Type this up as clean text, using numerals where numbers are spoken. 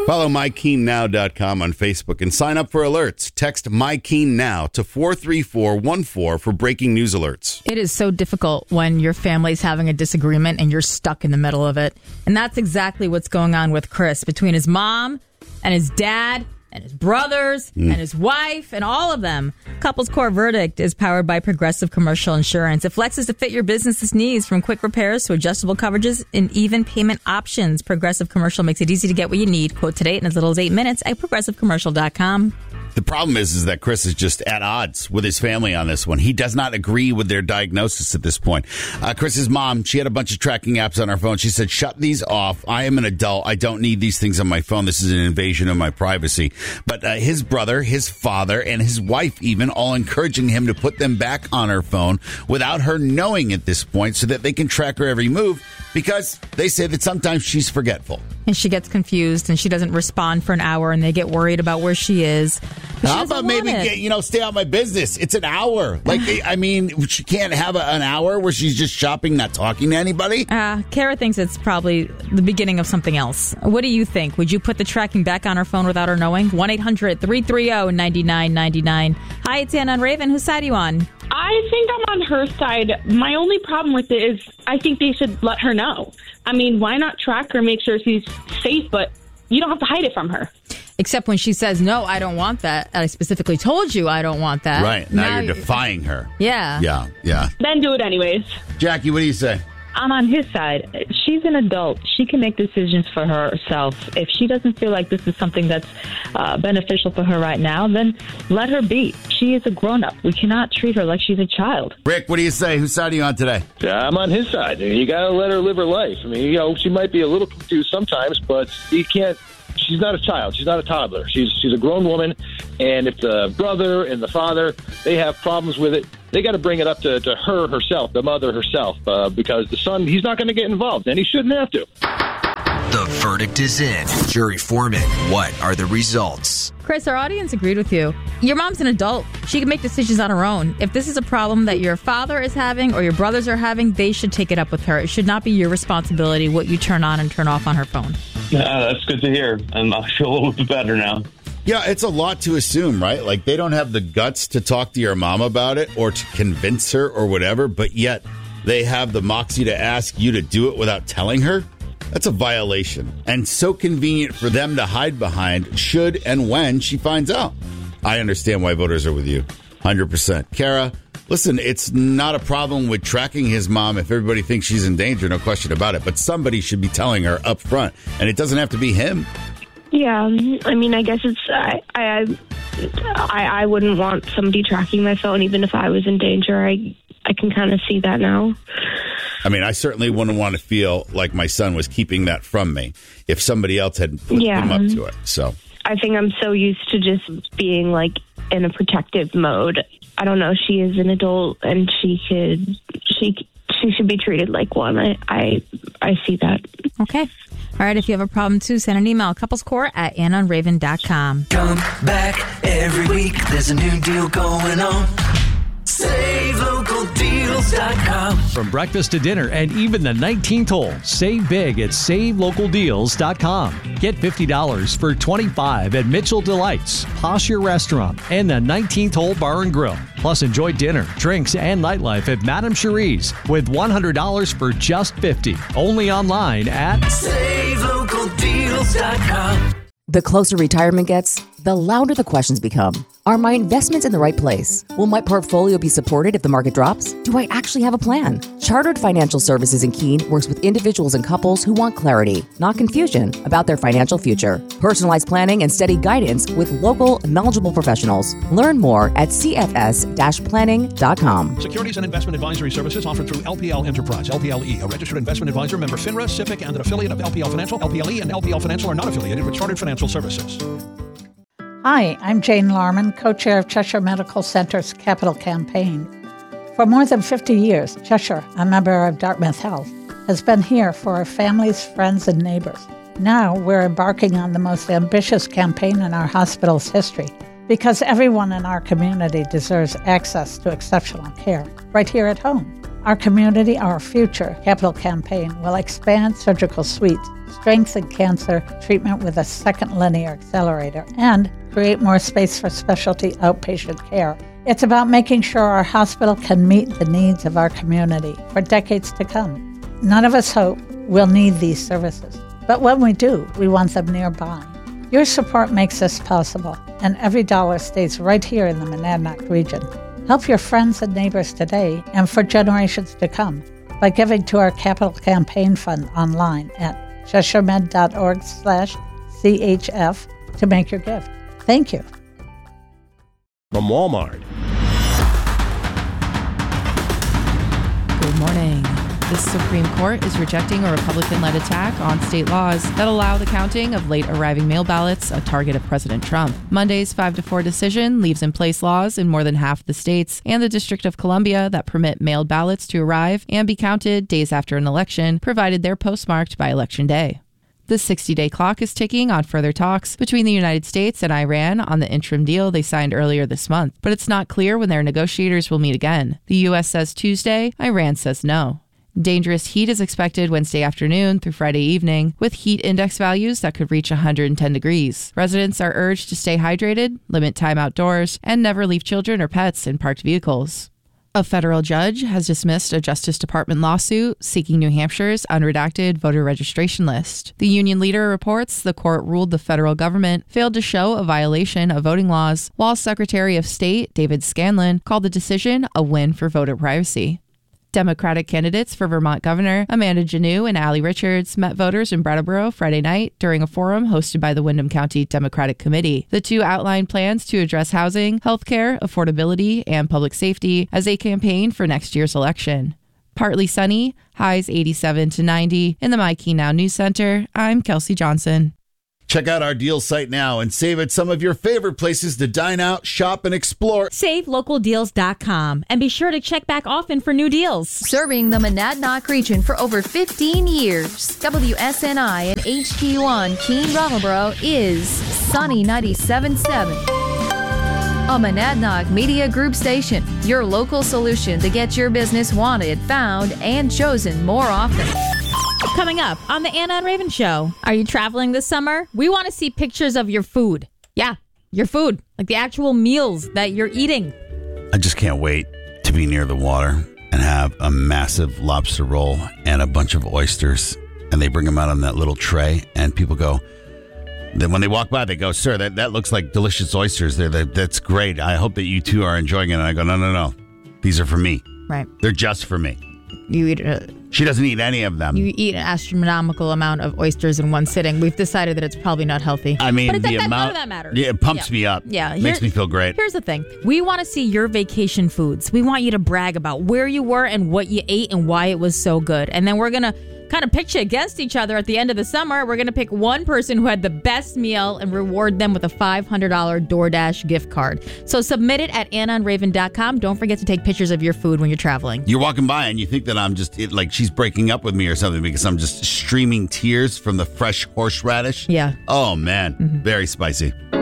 Follow MyKeenNow.com on Facebook and sign up for alerts. Text MyKeenNow to 43414 for breaking news alerts. It is so difficult when your family's having a disagreement and you're stuck in the middle of it. And that's exactly what's going on with Chris. Between his mom and his dad and his brothers and his wife and all of them. Couples Court Verdict is powered by Progressive Commercial Insurance. It flexes to fit your business's needs, from quick repairs to adjustable coverages and even payment options. Progressive Commercial makes it easy to get what you need. Quote today in as little as 8 minutes at progressivecommercial.com. The problem is that Chris is just at odds with his family on this one. He does not agree with their diagnosis at this point. Chris's mom, she had a bunch of tracking apps on her phone. She said, shut these off. I am an adult. I don't need these things on my phone. This is an invasion of my privacy. But his brother, his father, and his wife even all encouraging him to put them back on her phone without her knowing at this point so that they can track her every move, because they say that sometimes she's forgetful. And she gets confused and she doesn't respond for an hour and they get worried about where she is. How about maybe stay out of my business? It's an hour. Like, I mean, she can't have an hour where she's just shopping, not talking to anybody. Kara thinks it's probably the beginning of something else. What do you think? Would you put the tracking back on her phone without her knowing? 1-800-330-9999. Hi, it's Anna and Raven. Whose side are you on? I think I'm on her side. My only problem with it is I think they should let her know. I mean, why not track her, make sure she's safe, but you don't have to hide it from her. Except when she says, no, I don't want that. I specifically told you I don't want that. Right. Now you're defying her. Yeah. Yeah. Then do it anyways. Jackie, what do you say? I'm on his side. She's an adult. She can make decisions for herself. If she doesn't feel like this is something that's beneficial for her right now, then let her be. She is a grown-up. We cannot treat her like she's a child. Rick, what do you say? Whose side are you on today? Yeah, I'm on his side. You got to let her live her life. I mean, she might be a little confused sometimes, but you can't. She's not a child. She's not a toddler. She's a grown woman, and if the brother and the father, they have problems with it, they got to bring it up to her herself, the mother herself, because the son, he's not going to get involved, and he shouldn't have to. The verdict is in. Jury foreman, what are the results? Chris, our audience agreed with you. Your mom's an adult. She can make decisions on her own. If this is a problem that your father is having or your brothers are having, they should take it up with her. It should not be your responsibility what you turn on and turn off on her phone. Yeah, that's good to hear. And I feel a little bit better now. Yeah, it's a lot to assume, right? Like, they don't have the guts to talk to your mom about it or to convince her or whatever, but yet they have the moxie to ask you to do it without telling her. That's a violation, and so convenient for them to hide behind should and when she finds out. I understand why voters are with you, 100%. Kara, listen, it's not a problem with tracking his mom if everybody thinks she's in danger, no question about it, but somebody should be telling her up front, and it doesn't have to be him. Yeah, I mean, I guess it's I wouldn't want somebody tracking my phone, even if I was in danger. I can kind of see that now. I mean, I certainly wouldn't want to feel like my son was keeping that from me if somebody else had put him up to it. So I think I'm so used to just being like in a protective mode. I don't know. She is an adult, and she should be treated like one. I see that. Okay. All right, if you have a problem, too, send an email, couplescourt@AnnaandRaven.com. Come back every week. There's a new deal going on. SaveLocalDeals.com. From breakfast to dinner and even the 19th hole, save big at SaveLocalDeals.com. Get $50 for 25 at Mitchell Delights, Posture Restaurant, and the 19th Hole Bar and Grill. Plus, enjoy dinner, drinks, and nightlife at Madame Cherie's with $100 for just $50. Only online at SaveLocalDeals.com. The closer retirement gets, the louder the questions become. Are my investments in the right place? Will my portfolio be supported if the market drops? Do I actually have a plan? Chartered Financial Services in Keene works with individuals and couples who want clarity, not confusion, about their financial future. Personalized planning and steady guidance with local, knowledgeable professionals. Learn more at cfs-planning.com. Securities and investment advisory services offered through LPL Enterprise, LPLE, a registered investment advisor, member FINRA, SIPC, and an affiliate of LPL Financial. LPLE and LPL Financial are not affiliated with Chartered Financial Services. Hi, I'm Jane Larman, co-chair of Cheshire Medical Center's Capital Campaign. For more than 50 years, Cheshire, a member of Dartmouth Health, has been here for our families, friends, and neighbors. Now we're embarking on the most ambitious campaign in our hospital's history, because everyone in our community deserves access to exceptional care right here at home. Our community, our future Capital Campaign will expand surgical suites, strengthen cancer treatment with a second linear accelerator, and create more space for specialty outpatient care. It's about making sure our hospital can meet the needs of our community for decades to come. None of us hope we'll need these services, but when we do, we want them nearby. Your support makes this possible, and every dollar stays right here in the Monadnock region. Help your friends and neighbors today and for generations to come by giving to our Capital Campaign Fund online at CheshireMed.org/CHF to make your gift. Thank you. From Walmart. Good morning. The Supreme Court is rejecting a Republican-led attack on state laws that allow the counting of late-arriving mail ballots, a target of President Trump. Monday's 5-4 decision leaves in place laws in more than half the states and the District of Columbia that permit mailed ballots to arrive and be counted days after an election, provided they're postmarked by Election Day. The 60-day clock is ticking on further talks between the United States and Iran on the interim deal they signed earlier this month, but it's not clear when their negotiators will meet again. The U.S. says Tuesday, Iran says no. Dangerous heat is expected Wednesday afternoon through Friday evening, with heat index values that could reach 110 degrees. Residents are urged to stay hydrated, limit time outdoors, and never leave children or pets in parked vehicles. A federal judge has dismissed a Justice Department lawsuit seeking New Hampshire's unredacted voter registration list. The union leader reports the court ruled the federal government failed to show a violation of voting laws, while Secretary of State David Scanlon called the decision a win for voter privacy. Democratic candidates for Vermont Governor Amanda Janneau and Allie Richards met voters in Brattleboro Friday night during a forum hosted by the Windham County Democratic Committee. The two outlined plans to address housing, healthcare, affordability, and public safety as they campaign for next year's election. Partly sunny, highs 87 to 90. In the My Key Now News Center, I'm Kelsey Johnson. Check out our deal site now and save at some of your favorite places to dine out, shop, and explore. SaveLocalDeals.com and be sure to check back often for new deals. Serving the Monadnock region for over 15 years, WSNI and HD1 Keene Brattleboro is Sunny 97.7. A Monadnock Media Group station, your local solution to get your business wanted, found, and chosen more often. Coming up on the Anna and Raven Show. Are you traveling this summer? We want to see pictures of your food. Yeah, your food. Like the actual meals that you're eating. I just can't wait to be near the water and have a massive lobster roll and a bunch of oysters. And they bring them out on that little tray. And people go, then when they walk by, they go, sir, that looks like delicious oysters. That's great. I hope that you two are enjoying it. And I go, no. These are for me. Right. They're just for me. You eat She doesn't eat any of them. You eat an astronomical amount of oysters in one sitting. We've decided that it's probably not healthy. I mean, but the amount, none of that matters. Yeah, it pumps me up. Yeah, makes me feel great. Here's the thing: we want to see your vacation foods. We want you to brag about where you were and what you ate and why it was so good. And then we're gonna kind of pitch you against each other at the end of the summer. We're gonna pick one person who had the best meal and reward them with a $500 DoorDash gift card. So submit it at AnnaandRaven.com. Don't forget to take pictures of your food when you're traveling. You're walking by and you think that I'm just like she's breaking up with me or something because I'm just streaming tears from the fresh horseradish. Yeah. Oh man, very spicy.